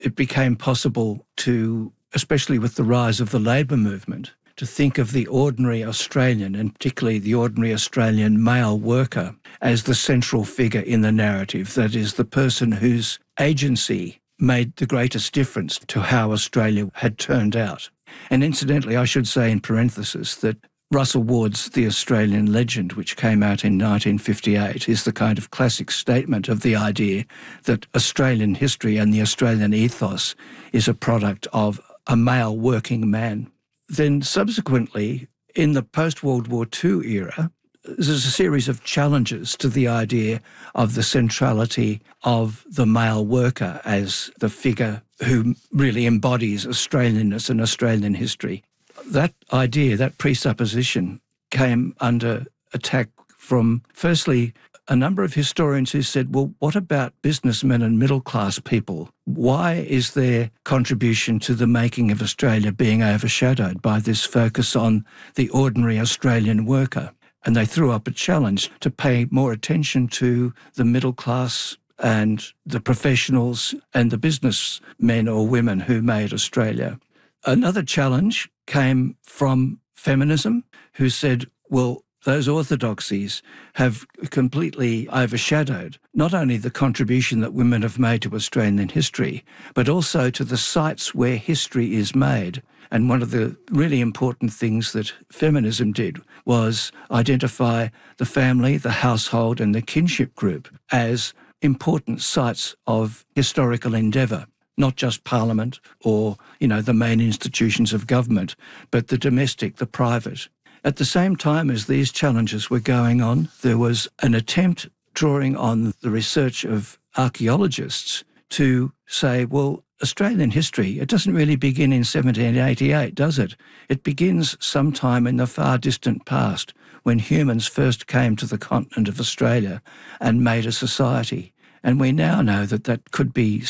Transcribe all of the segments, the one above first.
it became possible to, especially with the rise of the labour movement, to think of the ordinary Australian, and particularly the ordinary Australian male worker, as the central figure in the narrative, that is, the person whose agency made the greatest difference to how Australia had turned out. And incidentally, I should say in parenthesis that Russell Ward's The Australian Legend, which came out in 1958, is the kind of classic statement of the idea that Australian history and the Australian ethos is a product of a male working man. Then subsequently, in the post-World War II era, there's a series of challenges to the idea of the centrality of the male worker as the figure who really embodies Australianness and Australian history. That idea, that presupposition, came under attack from, firstly, a number of historians who said, well, what about businessmen and middle-class people? Why is their contribution to the making of Australia being overshadowed by this focus on the ordinary Australian worker? And they threw up a challenge to pay more attention to the middle class and the professionals and the businessmen or women who made Australia. Another challenge came from feminism, who said, well, those orthodoxies have completely overshadowed not only the contribution that women have made to Australian history, but also to the sites where history is made. And one of the really important things that feminism did was identify the family, the household, and the kinship group as important sites of historical endeavour. Not just Parliament or, the main institutions of government, but the domestic, the private. At the same time as these challenges were going on, there was an attempt drawing on the research of archaeologists to say, well, Australian history, it doesn't really begin in 1788, does it? It begins sometime in the far distant past when humans first came to the continent of Australia and made a society. And we now know that that could be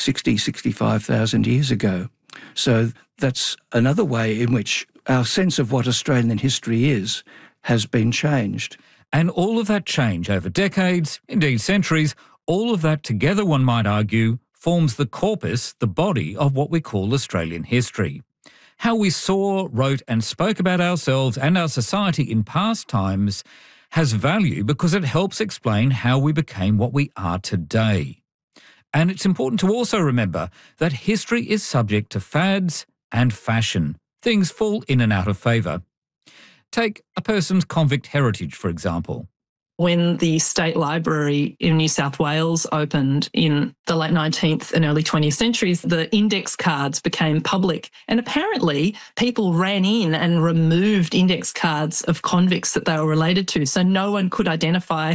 65,000 years ago. So that's another way in which our sense of what Australian history is has been changed. And all of that change over decades, indeed centuries, all of that together, one might argue, forms the corpus, the body of what we call Australian history. How we saw, wrote and spoke about ourselves and our society in past times has value because it helps explain how we became what we are today. And it's important to also remember that history is subject to fads and fashion. Things fall in and out of favour. Take a person's convict heritage, for example. When the State Library in New South Wales opened in the late 19th and early 20th centuries, the index cards became public. And apparently people ran in and removed index cards of convicts that they were related to. So no one could identify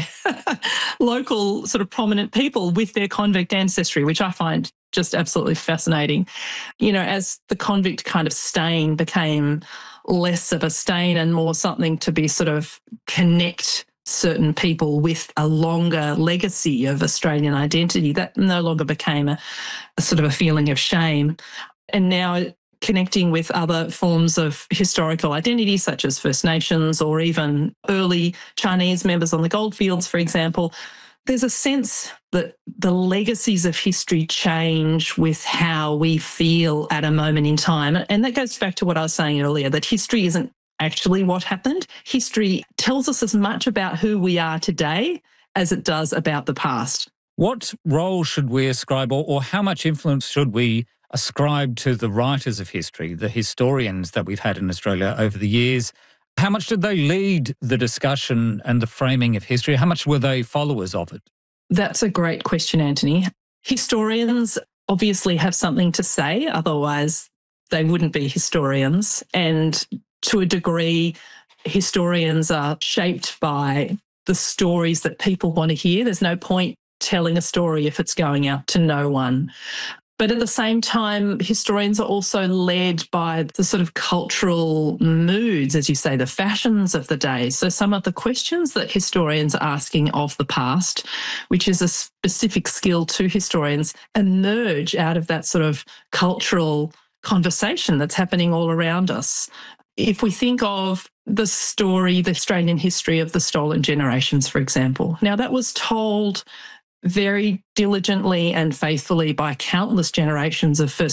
local sort of prominent people with their convict ancestry, which I find just absolutely fascinating. As the convict kind of stain became less of a stain and more something to be sort of connect certain people with a longer legacy of Australian identity, that no longer became a sort of a feeling of shame. And now connecting with other forms of historical identity, such as First Nations or even early Chinese members on the goldfields, for example, there's a sense that the legacies of history change with how we feel at a moment in time. And that goes back to what I was saying earlier, that history isn't actually what happened. History tells us as much about who we are today as it does about the past. What role should we ascribe, or how much influence should we ascribe to the writers of history, the historians that we've had in Australia over the years? How much did they lead the discussion and the framing of history? How much were they followers of it? That's a great question, Anthony. Historians obviously have something to say, otherwise they wouldn't be historians. And to a degree, historians are shaped by the stories that people want to hear. There's no point telling a story if it's going out to no one. But at the same time, historians are also led by the sort of cultural moods, as you say, the fashions of the day. So some of the questions that historians are asking of the past, which is a specific skill to historians, emerge out of that sort of cultural conversation that's happening all around us. If we think of the story, the Australian history of the stolen generations, for example, now that was told very diligently and faithfully by countless generations of First